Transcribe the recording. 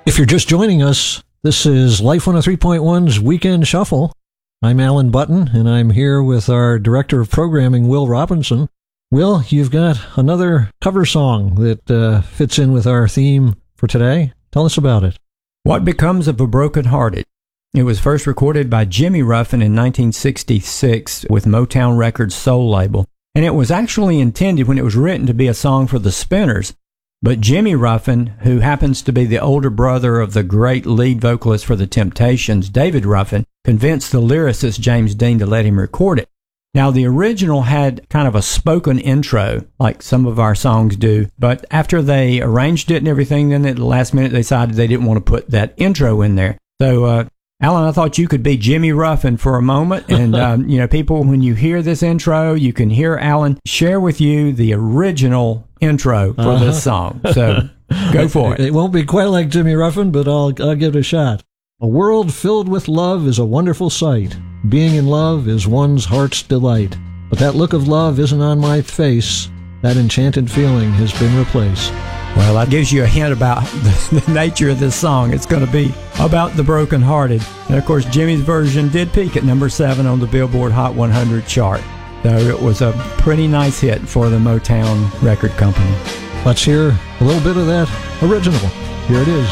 If you're just joining us, this is Life 103.1's Weekend Shuffle. I'm Alan Button, and I'm here with our Director of Programming, Will Robinson. Will, you've got another cover song that fits in with our theme for today. Tell us about it. What Becomes of a Broken Hearted? It was first recorded by Jimmy Ruffin in 1966 with Motown Records Soul label, and it was actually intended when it was written to be a song for the Spinners. But Jimmy Ruffin, who happens to be the older brother of the great lead vocalist for the Temptations, David Ruffin, convinced the lyricist James Dean to let him record it. Now, the original had kind of a spoken intro, like some of our songs do, but after they arranged it and everything, then at the last minute they decided they didn't want to put that intro in there. So, Alan, I thought you could be Jimmy Ruffin for a moment, and people, when you hear this intro, you can hear Alan share with you the original intro for this song. So go for it. It won't be quite like Jimmy Ruffin, but I'll give it a shot. A world filled with love is a wonderful sight. Being in love is one's heart's delight. But that look of love isn't on my face. That enchanted feeling has been replaced. Well, that gives you a hint about the nature of this song. It's going to be about the brokenhearted. And, of course, Jimmy's version did peak at number 7 on the Billboard Hot 100 chart. So it was a pretty nice hit for the Motown record company. Let's hear a little bit of that original. Here it is.